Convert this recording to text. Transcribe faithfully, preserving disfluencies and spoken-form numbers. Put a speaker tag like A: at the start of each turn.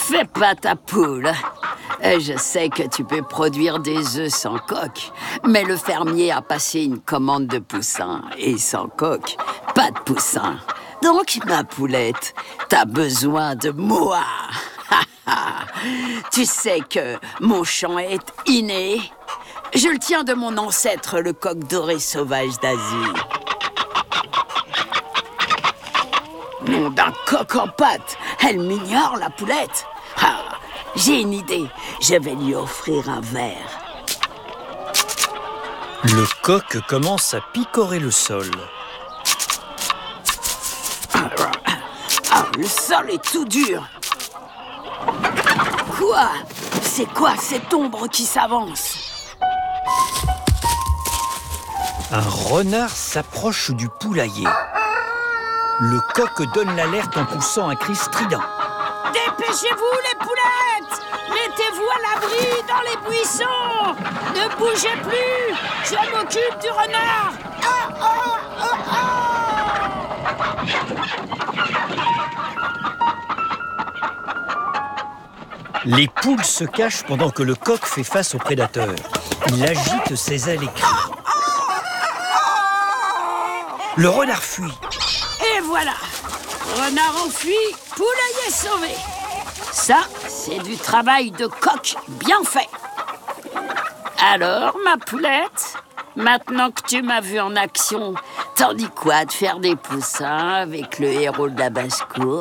A: fais pas ta poule. Je sais que tu peux produire des œufs sans coque, mais le fermier a passé une commande de poussins. Et sans coque, pas de poussins. Donc, ma poulette, t'as besoin de moi. Tu sais que mon chant est inné. Je le tiens de mon ancêtre, le coq doré sauvage d'Asie. Nom d'un coq en pâte, elle m'ignore, la poulette. Ah, j'ai une idée, je vais lui offrir un verre.
B: Le coq commence à picorer le sol.
A: Ah, ah, le sol est tout dur. Quoi? C'est quoi cette ombre qui s'avance?
B: Un renard s'approche du poulailler. Le coq donne l'alerte en poussant un cri strident.
A: Dépêchez-vous, les poulettes! Mettez-vous à l'abri dans les buissons! Ne bougez plus! Je m'occupe du renard! Ah, ah, ah, ah.
B: Les poules se cachent pendant que le coq fait face au prédateur. Il agite ses ailes et crie. Le renard fuit.
A: Et voilà! Renard enfui, poulailler sauvé! Ça, c'est du travail de coq bien fait! Alors, ma poulette, maintenant que tu m'as vue en action, t'en dis quoi de faire des poussins avec le héros de la basse-cour?